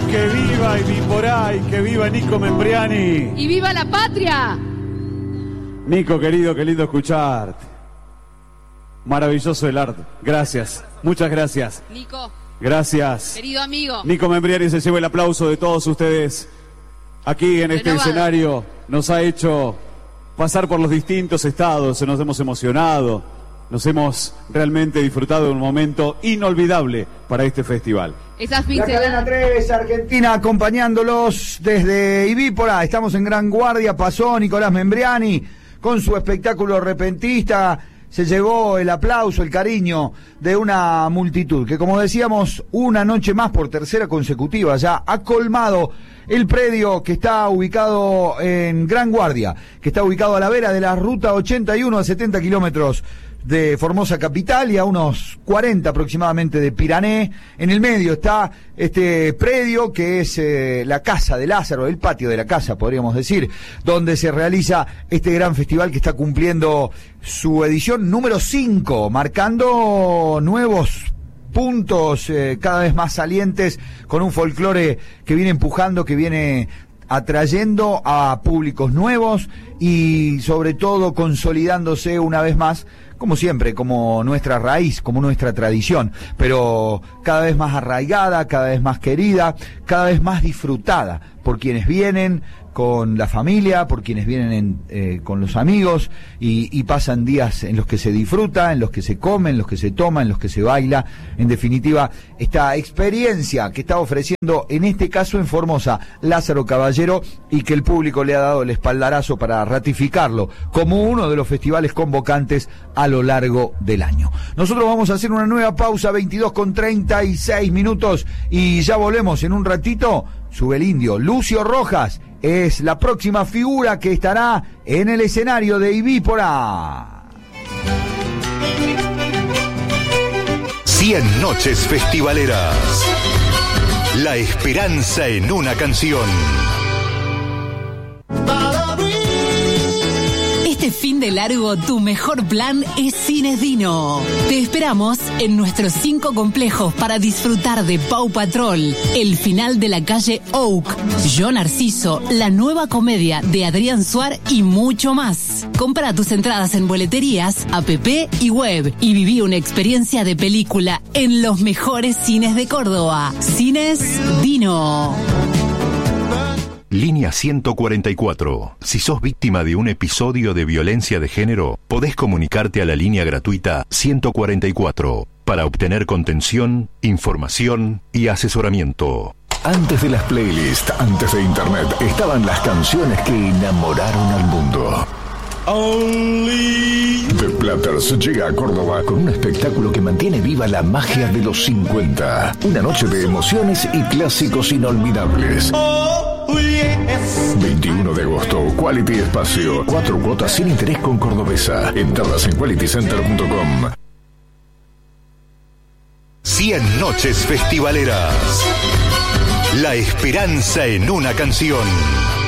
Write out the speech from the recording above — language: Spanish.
Que viva Ibiporá y que viva Nico Membriani. ¡Y viva la patria! Nico, querido, qué lindo escucharte. Maravilloso el arte. Gracias. Muchas gracias. Nico. Gracias. Querido amigo. Nico Membriani se lleva el aplauso de todos ustedes. Aquí en este escenario nos ha hecho pasar por los distintos estados, nos hemos emocionado, nos hemos realmente disfrutado de un momento inolvidable para este festival. Esas La cadena 3 Argentina acompañándolos desde Ibípora. Estamos en Gran Guardia. Pasó Nicolás Membriani con su espectáculo repentista. Se llevó el aplauso, el cariño de una multitud que, como decíamos, una noche más por tercera consecutiva ya ha colmado el predio que está ubicado en Gran Guardia, que está ubicado a la vera de la ruta 81 a 70 kilómetros de Formosa capital y a unos 40 aproximadamente de Pirané. En el medio está este predio que es la casa de Lázaro, el patio de la casa, podríamos decir, donde se realiza este gran festival que está cumpliendo su edición número 5, marcando nuevos puntos cada vez más salientes, con un folclore que viene empujando, que viene atrayendo a públicos nuevos y sobre todo consolidándose una vez más, como siempre, como nuestra raíz, como nuestra tradición, pero cada vez más arraigada, cada vez más querida, cada vez más disfrutada por quienes vienen con la familia, por quienes vienen con los amigos y pasan días en los que se disfruta, en los que se come, en los que se toma, en los que se baila. En definitiva, esta experiencia que está ofreciendo, en este caso en Formosa, Lázaro Caballero, y que el público le ha dado el espaldarazo para ratificarlo como uno de los festivales convocantes a lo largo del año. Nosotros vamos a hacer una nueva pausa, 22:36, y ya volvemos en un ratito. Sube el indio. Lucio Rojas es la próxima figura que estará en el escenario de Ibípora. 100 noches festivaleras. La esperanza en una canción. Este fin de largo, tu mejor plan es Cines Dino. Te esperamos en nuestros 5 complejos para disfrutar de Paw Patrol, El final de la calle Oak, Yo Narciso, la nueva comedia de Adrián Suar y mucho más. Compra tus entradas en boleterías, app y web y viví una experiencia de película en los mejores cines de Córdoba. Cines Dino. Línea 144. Si sos víctima de un episodio de violencia de género, podés comunicarte a la línea gratuita 144 para obtener contención, información y asesoramiento. Antes de las playlists, antes de internet, estaban las canciones que enamoraron al mundo. The Platters llega a Córdoba con un espectáculo que mantiene viva la magia de los 50. Una noche de emociones y clásicos inolvidables. 21 de agosto, Quality Espacio. 4 cuotas sin interés con Cordobesa. Entradas en qualitycenter.com. 100 noches festivaleras. La esperanza en una canción.